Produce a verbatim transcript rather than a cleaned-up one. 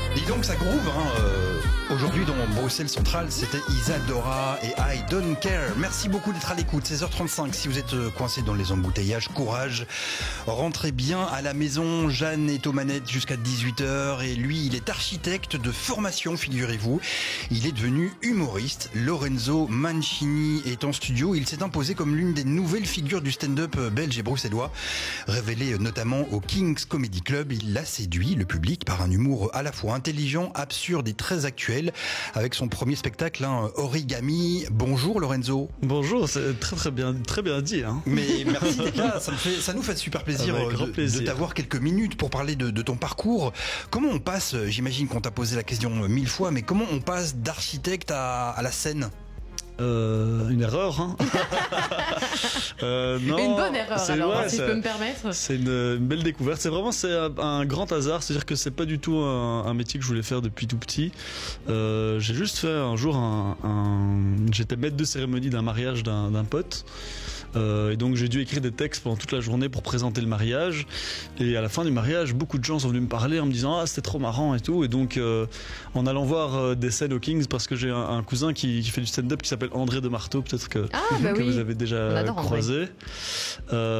Dis donc, ça groove, hein. euh, Aujourd'hui, dans Bruxelles Centrale, c'était Isadora et I Don't Care. Merci beaucoup d'être à l'écoute. seize heures trente-cinq. Si vous êtes coincé dans les embouteillages, courage. Rentrez bien à la maison. Jeanne est aux manettes jusqu'à dix-huit heures. Et lui, il est architecte de formation, figurez-vous. Il est devenu humoriste. Lorenzo Mancini est en studio. Il s'est imposé comme l'une des nouvelles figures du stand-up belge et bruxellois. Révélé notamment au King's Comedy Club, il a séduit le public par un humour à la fois intelligent, absurde et très actuel. Avec son premier spectacle, hein, Origami. Bonjour Lorenzo. Bonjour, c'est très très bien, très bien dit. Hein. Mais merci d'être là, ça, me fait, ça nous fait super plaisir, de, plaisir. de t'avoir quelques minutes pour parler de, de ton parcours. Comment on passe, j'imagine qu'on t'a posé la question mille fois, mais comment on passe d'architecte à, à la scène ? Euh, une erreur, hein. euh, non, une bonne erreur, alors, ouais, si je peux me permettre. C'est une, une belle découverte. C'est vraiment c'est un, un grand hasard. C'est-à-dire que c'est pas du tout un, un métier que je voulais faire depuis tout petit. Euh, j'ai juste fait un jour un, un j'étais maître de cérémonie d'un mariage d'un, d'un pote. Euh, et donc j'ai dû écrire des textes pendant toute la journée pour présenter le mariage. Et à la fin du mariage, beaucoup de gens sont venus me parler en me disant ah c'était trop marrant et tout. Et donc euh, en allant voir euh, des scènes au Kings, parce que j'ai un, un cousin qui, qui fait du stand-up qui s'appelle André de Marteau, peut-être que, ah, bah que oui. vous avez déjà croisé. Euh,